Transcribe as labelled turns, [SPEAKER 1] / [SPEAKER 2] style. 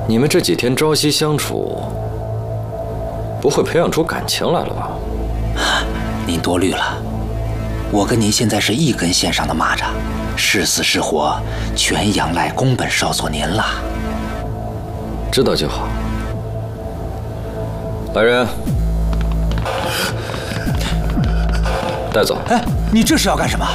[SPEAKER 1] 你们这几天朝夕相处，不会培养出感情来了吧？
[SPEAKER 2] 您多虑了，我跟您现在是一根线上的蚂蚱，是死是活，全仰赖宫本少佐您了。
[SPEAKER 1] 知道就好。来人，带走。
[SPEAKER 2] 哎，你这是要干什么？